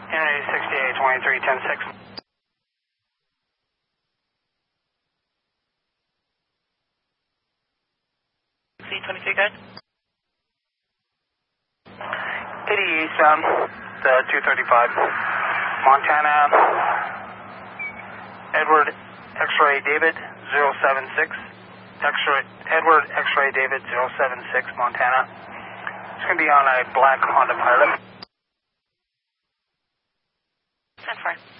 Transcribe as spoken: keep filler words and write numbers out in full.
Unity sixty-eight twenty-three ten six. C twenty-three good. eighty eastbound, the two thirty-five. Montana, Edward X-ray David zero seven six. X-ray, Edward X-ray David zero seven six, Montana. It's going to be on a black Honda Pilot. ten four.